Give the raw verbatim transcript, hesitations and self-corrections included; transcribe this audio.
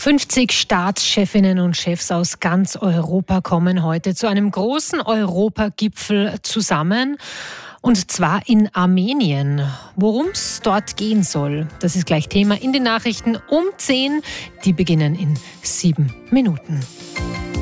fünfzig Staatschefinnen und Chefs aus ganz Europa kommen heute zu einem großen Europagipfel zusammen. Und zwar in Armenien. Worum es dort gehen soll, das ist gleich Thema in den Nachrichten um zehn. Die beginnen in sieben Minuten.